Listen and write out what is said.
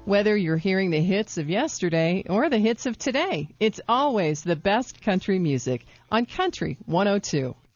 Whether you're hearing the hits of yesterday or the hits of today, it's always the best country music on Country 102.